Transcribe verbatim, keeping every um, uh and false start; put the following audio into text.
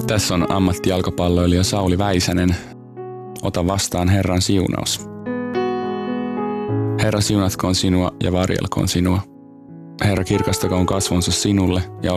Tässä on ammattijalkapalloilija Sauli Väisänen. Ota vastaan Herran siunaus. Herra siunatkoon sinua ja varjelkoon sinua. Herra kirkastakoon kasvonsa sinulle ja